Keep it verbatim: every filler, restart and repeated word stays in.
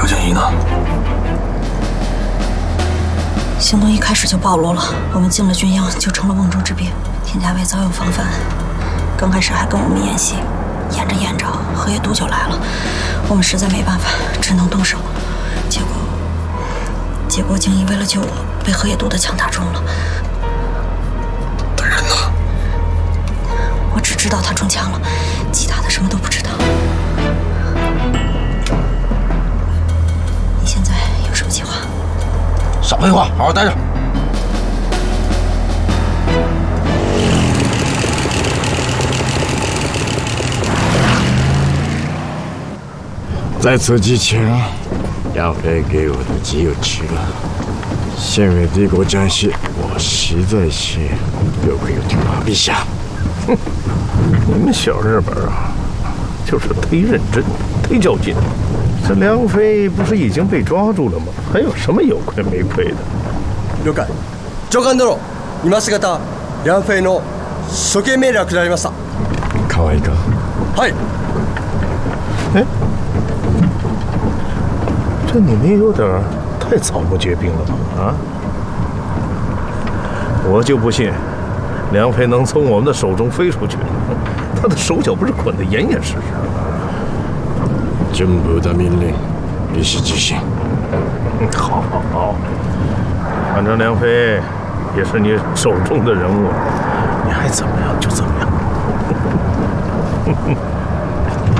刘建仪呢？ 行动一开始就暴露了，我们进了军营就成了瓮中之鳖。田家卫早有防范，刚开始还跟我们演戏，演着演着，荷叶督就来了，我们实在没办法，只能动手。结果，结果静怡为了救我，被荷叶督的枪打中了。 他人呢？ 我只知道他中枪了，其他的什么都不知道。你现在有什么计划？ 少废话，好好待着。 在此之前，杨飞给我的只有吃了。献给帝国将士，我实在是有愧有听话陛下。 哼，你们小日本啊，就是忒认真，忒较劲。这梁飞不是已经被抓住了吗？还有什么有愧没愧的？ 了解。上官殿、今しがた梁飛の処刑命令が下りました。 可愛いか？ はい。 哎，这你们有点太草木皆兵了吧？啊！我就不信梁飞能从我们的手中飞出去，他的手脚不是捆得严严实实的。 军部的命令必须执行。 好，好，好。反正梁飞也是你手中的人物，你爱怎么样就怎么样。